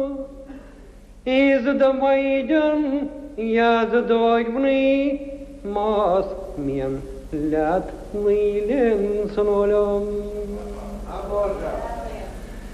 Is de maiden jazdojbni mas mien let milen sonolom.